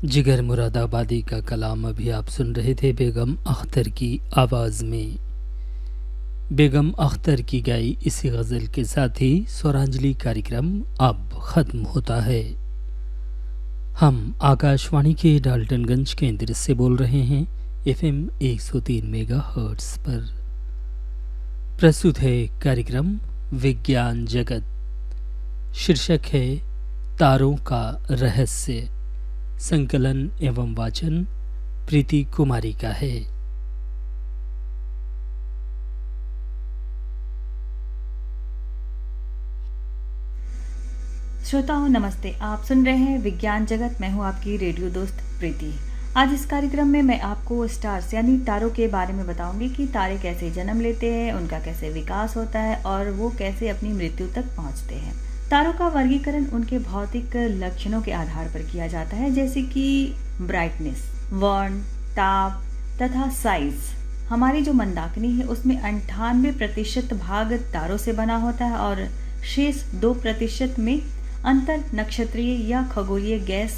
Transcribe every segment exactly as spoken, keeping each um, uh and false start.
जिगर मुरादाबादी का कलाम अभी आप सुन रहे थे बेगम अख्तर की आवाज़ में। बेगम अख्तर की गाई इसी गज़ल के साथ ही स्वरांजलि कार्यक्रम अब ख़त्म होता है। हम आकाशवाणी के डाल्टनगंज केंद्र से बोल रहे हैं एफएम एक सौ तीन मेगा हर्ट्ज़ पर। प्रस्तुत है कार्यक्रम विज्ञान जगत। शीर्षक है तारों का रहस्य। संकलन एवं वाचन प्रीति कुमारी का है। श्रोताओं नमस्ते, आप सुन रहे हैं विज्ञान जगत। मैं हूं आपकी रेडियो दोस्त प्रीति। आज इस कार्यक्रम में मैं आपको स्टार्स यानी तारों के बारे में बताऊंगी कि तारे कैसे जन्म लेते हैं, उनका कैसे विकास होता है और वो कैसे अपनी मृत्यु तक पहुंचते हैं। तारों का वर्गीकरण उनके भौतिक लक्षणों के आधार पर किया जाता है, जैसे कि ब्राइटनेस, वर्ण, ताप तथा साइज। हमारी जो मंदाकिनी है उसमें अंठानवे प्रतिशत भाग तारों से बना होता है और शेष दो प्रतिशत में अंतर नक्षत्रीय या खगोलीय गैस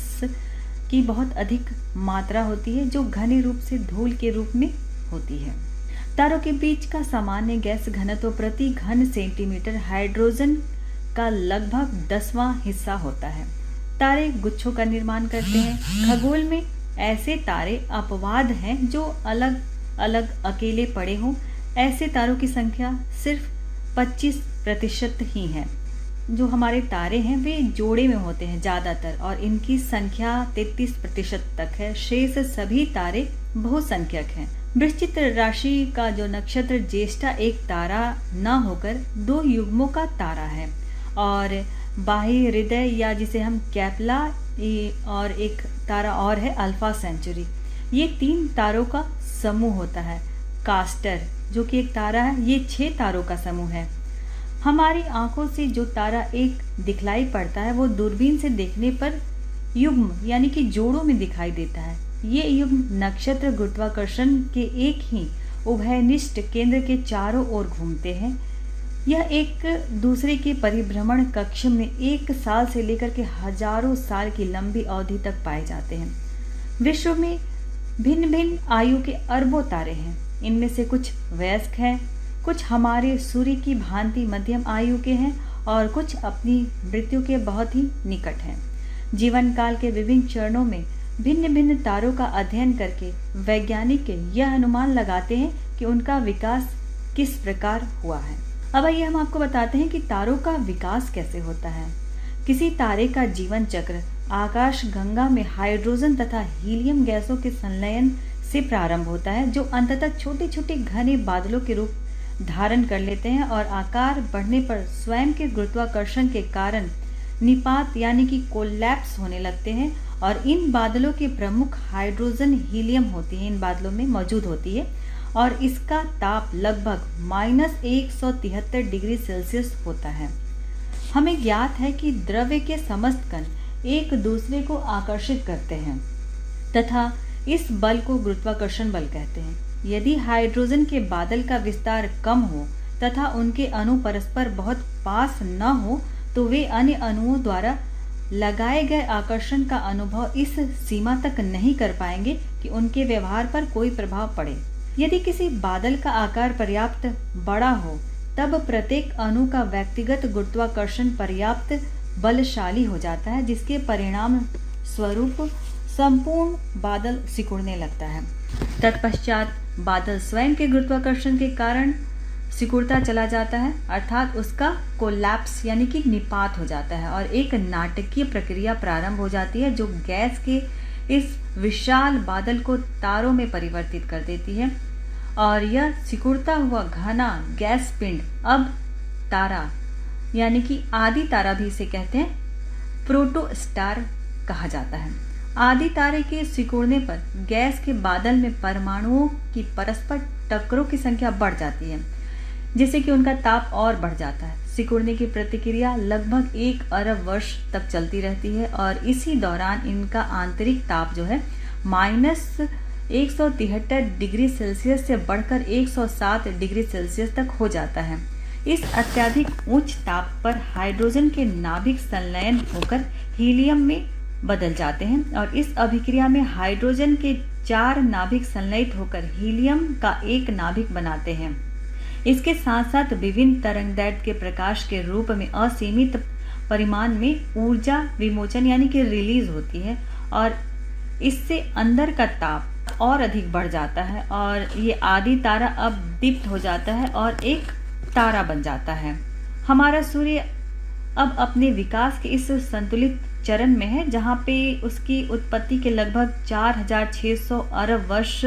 की बहुत अधिक मात्रा होती है, जो घने रूप से धूल के रूप में होती है। तारों के बीच का सामान्य गैस घनत्व प्रति घन सेंटीमीटर हाइड्रोजन का लगभग दसवां हिस्सा होता है। तारे गुच्छों का निर्माण करते हैं। खगोल में ऐसे तारे अपवाद हैं जो अलग अलग अकेले पड़े हों। ऐसे तारों की संख्या सिर्फ पच्चीस प्रतिशत ही है। जो हमारे तारे हैं वे जोड़े में होते हैं ज़्यादातर, और इनकी संख्या तैंतीस प्रतिशत तक है। शेष सभी तारे बहुसंख्यक हैं। वृश्चिक राशि का जो नक्षत्र ज्येष्ठा एक तारा न होकर दो युग्मों का तारा है, और बाह्य हृदय या जिसे हम कैपला और एक तारा और है अल्फा सेंचुरी, ये तीन तारों का समूह होता है। कास्टर जो कि एक तारा है, ये छह तारों का समूह है। हमारी आंखों से जो तारा एक दिखलाई पड़ता है वो दूरबीन से देखने पर युग्म यानी कि जोड़ों में दिखाई देता है। ये युग्म नक्षत्र गुरुत्वाकर्षण के एक ही उभयनिष्ठ केंद्र के चारों ओर घूमते हैं। यह एक दूसरे के परिभ्रमण कक्ष में एक साल से लेकर के हजारों साल की लंबी अवधि तक पाए जाते हैं। विश्व में भिन्न भिन्न आयु के अरबों तारे हैं। इनमें से कुछ वयस्क हैं, कुछ हमारे सूर्य की भांति मध्यम आयु के हैं और कुछ अपनी मृत्यु के बहुत ही निकट हैं। जीवन काल के विभिन्न चरणों में भिन्न भिन्न तारों का अध्ययन करके वैज्ञानिक यह अनुमान लगाते हैं कि उनका विकास किस प्रकार हुआ है। अब आइए हम आपको बताते हैं कि तारों का विकास कैसे होता है। किसी तारे का जीवन चक्र आकाश गंगा में हाइड्रोजन तथा हीलियम गैसों के संलयन से प्रारंभ होता है, जो अंततः छोटे छोटे घने बादलों के रूप धारण कर लेते हैं और आकार बढ़ने पर स्वयं के गुरुत्वाकर्षण के कारण निपात यानी कि कोलैप्स होने लगते हैं। और इन बादलों के प्रमुख हाइड्रोजन हीलियम होती है, इन बादलों में मौजूद होती है, और इसका ताप लगभग माइनस एक सौ तिहत्तर डिग्री सेल्सियस होता है। हमें ज्ञात है कि द्रव्य के समस्त कण एक दूसरे को आकर्षित करते हैं तथा इस बल को गुरुत्वाकर्षण बल कहते हैं। यदि हाइड्रोजन के बादल का विस्तार कम हो तथा उनके अणु परस्पर बहुत पास न हो तो वे अन्य अणुओं द्वारा लगाए गए आकर्षण का अनुभव इस सीमा तक नहीं कर पाएंगे कि उनके व्यवहार पर कोई प्रभाव पड़े। यदि किसी बादल का आकार पर्याप्त बड़ा हो तब प्रत्येक अणु का व्यक्तिगत गुरुत्वाकर्षण पर्याप्त बलशाली हो जाता है, जिसके परिणाम स्वरूप संपूर्ण बादल सिकुड़ने लगता है। तत्पश्चात बादल स्वयं के गुरुत्वाकर्षण के कारण सिकुड़ता चला जाता है, अर्थात उसका कोलैप्स यानी कि निपात हो जाता है और एक नाटकीय प्रक्रिया प्रारंभ हो जाती है जो गैस के इस विशाल बादल को तारों में परिवर्तित कर देती है। और यह सिकुड़ता हुआ घना गैस पिंड अब तारा यानी कि आदि तारा भी इसे कहते हैं, प्रोटोस्टार कहा जाता है। आदि तारे के सिकुड़ने पर गैस के बादल में परमाणुओं की परस्पर टक्करों की संख्या बढ़ जाती है, जिससे कि उनका ताप और बढ़ जाता है। सिकुड़ने की प्रतिक्रिया लगभग एक अरब वर्ष तक चलती रहती है और इसी दौरान इनका आंतरिक ताप जो है माइनस एक सौ तिहत्तर डिग्री सेल्सियस से बढ़कर एक सौ सात डिग्री सेल्सियस तक हो जाता है। इस अत्यधिक उच्च ताप पर हाइड्रोजन के नाभिक संलयन होकर हीलियम में बदल जाते हैं और इस अभिक्रिया में हाइड्रोजन के चार नाभिक संलयित होकर हीलियम का एक नाभिक बनाते हैं। इसके साथ साथ विभिन्न तरंगदैर्घ्य के प्रकाश के रूप में असीमित परिमाण में ऊर्जा विमोचन यानी कि रिलीज होती है और इससे अंदर का ताप और अधिक बढ़ जाता है और ये आदि तारा अब दीप्त हो जाता है और एक तारा बन जाता है। हमारा सूर्य अब अपने विकास के इस संतुलित चरण में है जहाँ पे उसकी उत्पत्ति के लगभग चार हजार छह सौ अरब वर्ष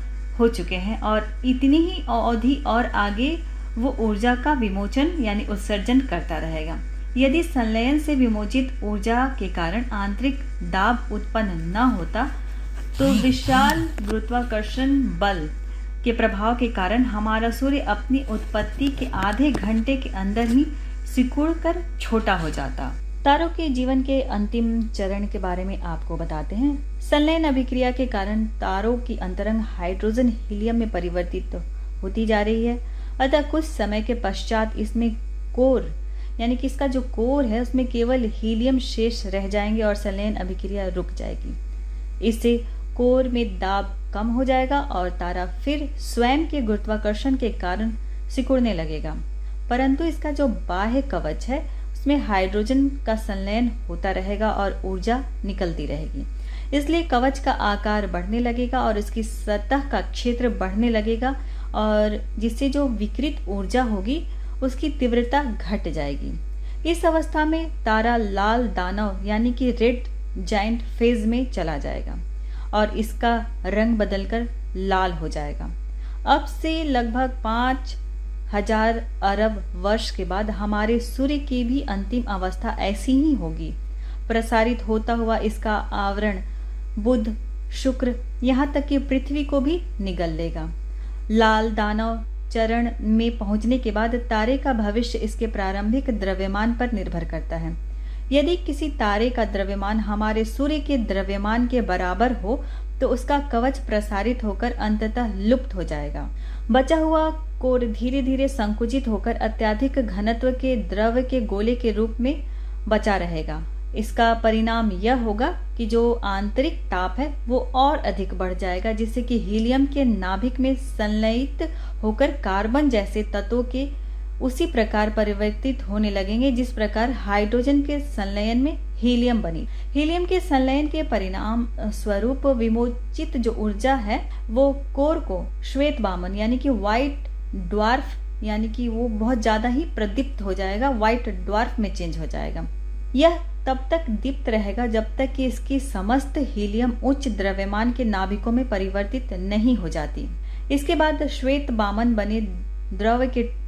हो चुके हैं और इतनी ही अवधि और आगे वो ऊर्जा का विमोचन यानी उत्सर्जन करता रहेगा। यदि संलयन से विमोचित ऊर्जा के कारण आंतरिक दाब उत्पन्न न होता तो विशाल गुरुत्वाकर्षण बल के प्रभाव के कारण हमारा सूर्य अपनी उत्पत्ति के आधे घंटे के अंदर ही सिकुड़ कर छोटा हो जाता। तारों के जीवन के अंतिम चरण के बारे में आपको बताते हैं। संलयन अभिक्रिया के कारण तारों की अंतरंग हाइड्रोजन हीलियम में परिवर्तित होती जा रही है, अतः कुछ समय के पश्चात इसमें कोर यानी कि इसका जो कोर है उसमें केवल हीलियम शेष रह जाएंगे और संलयन अभिक्रिया रुक जाएगी। इससे कोर में दाब कम हो जाएगा और तारा फिर स्वयं के गुरुत्वाकर्षण के कारण सिकुड़ने लगेगा, परंतु इसका जो बाह्य कवच है उसमें हाइड्रोजन का संलयन होता रहेगा और ऊर्जा निकलती रहेगी। इसलिए कवच का आकार बढ़ने लगेगा और इसकी सतह का क्षेत्र बढ़ने लगेगा और जिससे जो विकृत ऊर्जा होगी उसकी तीव्रता घट जाएगी। इस अवस्था में तारा लाल दानव यानी कि रेड जायंट फेज में चला जाएगा और इसका रंग बदलकर लाल हो जाएगा। अब से लगभग पांच हजार अरब वर्ष के बाद हमारे सूर्य की भी अंतिम अवस्था ऐसी ही होगी। प्रसारित होता हुआ इसका आवरण बुध, शुक्र, यहाँ तक कि पृथ्वी को भी निगल लेगा। लाल दानव चरण में पहुंचने के बाद तारे का भविष्य इसके प्रारंभिक द्रव्यमान पर निर्भर करता है। यदि किसी तारे का द्रव्यमान हमारे सूर्य के द्रव्यमान के बराबर हो तो उसका कवच प्रसारित होकर अंततः लुप्त हो जाएगा। बचा हुआ कोर धीरे धीरे संकुचित होकर अत्यधिक घनत्व के द्रव के गोले के रूप में बचा रहेगा। इसका परिणाम यह होगा कि जो आंतरिक ताप है वो और अधिक बढ़ जाएगा, जिससे कि हीलियम के नाभिक में संलयित होकर कार्बन जैसे तत्वों के उसी प्रकार परिवर्तित होने लगेंगे जिस प्रकार हाइड्रोजन के संलयन में हीलियम बनी। हीलियम के संलयन के परिणाम स्वरूप विमोचित जो ऊर्जा है वो कोर को श्वेत बामन यानी कि व्हाइट ड्वार्फ यानी कि वो बहुत ज्यादा ही प्रदीप्त हो जाएगा, व्हाइट ड्वार्फ में चेंज हो जाएगा। यह तब तक दीप्त रहेगा जब तक कि इसकी समस्त हीलियम उच्च द्रव्यमान के नाभिकों में परिवर्तित नहीं हो जाती। इसके बाद श्वेत बामन बने द्रव के